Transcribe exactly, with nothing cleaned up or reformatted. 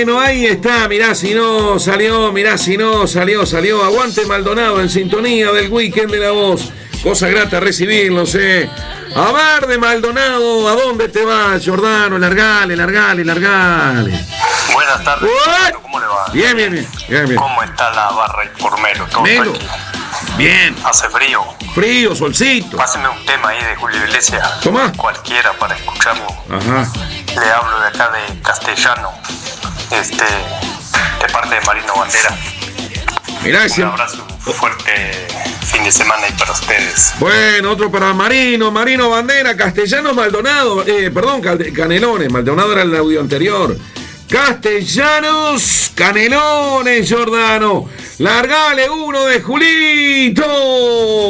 Bueno, ahí está, mirá si no salió, mirá si no salió, salió. Aguante Maldonado en sintonía del Weekend de la Voz. Cosa grata recibirlos, eh. A ver de Maldonado, ¿a dónde te vas, Jordano? Largale, largale, largale. Buenas tardes, What? ¿cómo le va? Bien, bien, bien, bien, bien. ¿Cómo está la barra y por Melo? ¿Todo Melo. tranquilo? Bien. Hace frío. Frío, solcito. Páseme un tema ahí de Julio Iglesias. Tomá. Cualquiera para escucharlo. Ajá. Le hablo de acá de Castellano, este, de parte de Marino Bandera. Mirá ese. Un abrazo, un fuerte fin de semana y para ustedes. Bueno, otro para Marino, Marino Bandera, Castellanos Maldonado, eh, perdón, Canelones, Maldonado era el audio anterior. Castellanos, Canelones, Jordano. Largale uno de Julito.